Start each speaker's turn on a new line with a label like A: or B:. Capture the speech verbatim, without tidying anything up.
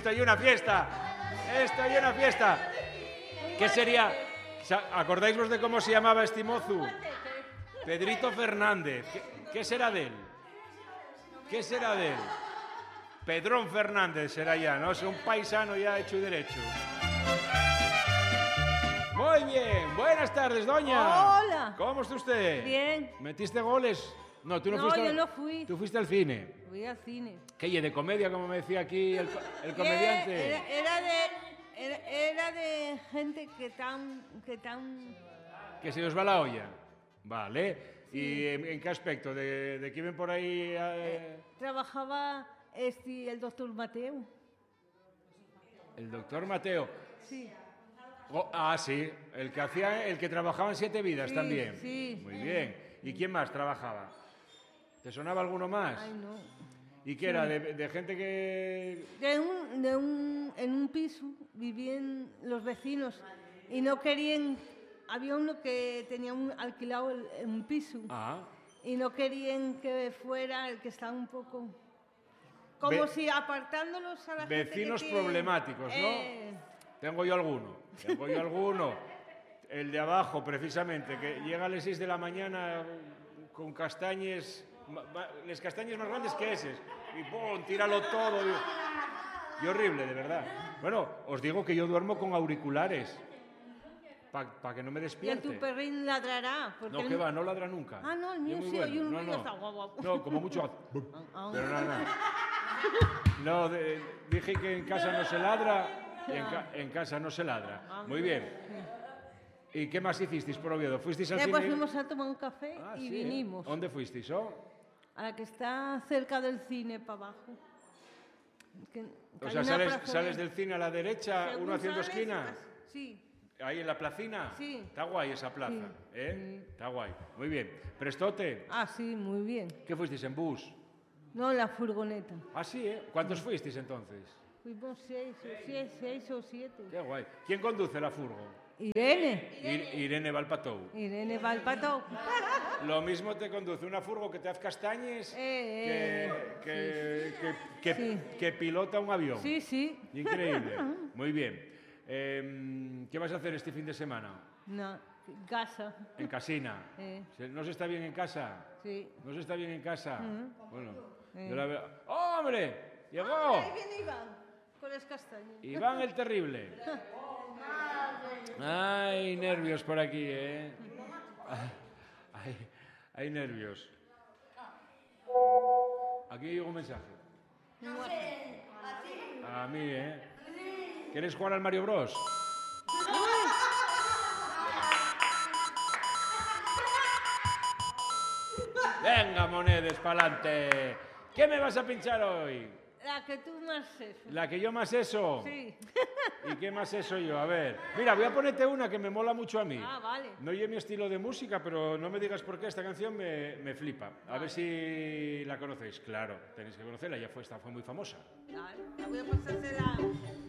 A: esto y una fiesta. Esto y una fiesta. ¿Qué sería? ¿Acordáis vos de cómo se llamaba este mozu? Pedrito Fernández. ¿Qué, qué será de él? ¿Qué será de él? Pedrón Fernández será ya, ¿no? Es un paisano ya hecho y derecho. Muy bien. Buenas tardes, doña.
B: Hola.
A: ¿Cómo está usted?
B: Bien.
A: ¿Metiste goles? No, tú no,
B: No,
A: fuiste.
B: yo
A: al...
B: no fui.
A: Tú fuiste al cine.
B: Fui al cine.
A: ¿Qué? ¿Y de comedia, como me decía aquí el, el comediante?
B: Era, era de... Era, era de gente que tan... Que tan...
A: Que se os va la olla. Vale. Sí. ¿Y en, en qué aspecto? ¿De, de quién ven por ahí? Eh...
B: Eh, trabajaba este, el doctor Mateo.
A: El doctor Mateo.
B: Sí.
A: Oh, ah, sí. El que hacía, el que trabajaba en Siete Vidas
B: sí,
A: también.
B: Sí.
A: Muy bien. ¿Y quién más trabajaba? ¿Te sonaba alguno más?
B: Ay, no.
A: ¿Y qué sí. era? ¿De, de gente que...?
B: De un, de un, en un piso vivían los vecinos y no querían... Había uno que tenía un, alquilado el, un piso
A: ah.
B: y no querían que fuera el que estaba un poco... Como Ve si apartándolos a la
A: vecinos
B: gente que
A: problemáticos, ¿no?
B: Eh...
A: Tengo yo alguno. Tengo yo alguno. El de abajo, precisamente, que llega a las seis de la mañana con castañes... Les castañes más grandes que eses. Y ¡pum! Tíralo todo. Y, y horrible, de verdad. Bueno, os digo que yo duermo con auriculares. Para pa que no me despierte.
B: Y tu perrín ladrará.
A: No, que va, no ladra nunca.
B: Ah, no, el mío sí,
A: bueno.
B: Hay un
A: no,
B: ruido.
A: No. no, como mucho. Pero nada, nada. No, de, dije que en casa no se ladra y en, ca en casa no se ladra. Muy bien. ¿Y qué más hicisteis por Oviedo? ¿Fuisteis al
B: Después
A: cine?
B: fuimos a tomar un café
A: ah,
B: y
A: sí,
B: vinimos.
A: ¿eh? ¿Dónde fuisteis? Oh?
B: A la que está cerca del cine, para abajo. Que, que
A: o sea, sales, sales del cine a la derecha,
B: Según
A: uno haciendo
B: sales,
A: esquina.
B: Sí.
A: Ahí en la placina.
B: Sí.
A: Está guay esa plaza,
B: sí.
A: ¿eh?
B: Sí.
A: Está guay. Muy bien. ¿Prestote?
B: Ah, sí, muy bien.
A: ¿Qué fuisteis, en bus?
B: No, en la furgoneta.
A: Ah, sí, ¿eh? ¿Cuántos fuisteis entonces?
B: Fuimos seis o siete. Seis o siete.
A: Qué guay. ¿Quién conduce la furgo?
B: Irene.
A: Irene, Irene Valpatou.
B: Irene Valpatou.
A: Lo mismo te conduce una furgo que te hace castañes
B: eh,
A: que, que,
B: sí.
A: que, que,
B: sí.
A: que pilota un avión.
B: Sí, sí.
A: Increíble. Muy bien. Eh, ¿Qué vas a hacer este fin de semana?
B: No, en casa.
A: En casina.
B: Eh.
A: ¿No se está bien en casa?
B: Sí.
A: ¿No se está bien en casa?
B: Uh-huh.
A: Bueno,
B: eh.
A: yo la veo... ¡Oh, hombre! ¡Llegó!
B: Ah, ahí viene Iván, con las castañas.
A: Iván el terrible. Ay, nervios por aquí, ¿eh? Hay, hay nervios. Aquí llegó un mensaje. A mí, ¿eh? ¿Quieres jugar al Mario Bros? Venga, monedes, pa'lante. ¿Qué me vas a pinchar hoy?
B: La que tú más eso.
A: ¿La que yo más eso?
B: Sí.
A: ¿Y qué más eso yo? A ver. Mira, voy a ponerte una que me mola mucho a mí.
B: Ah, vale.
A: No oye mi estilo de música, pero no me digas por qué esta canción me, me flipa. A vale. ver si la conocéis. Claro, tenéis que conocerla, ya fue, esta fue muy famosa.
B: Vale, voy a pasársela.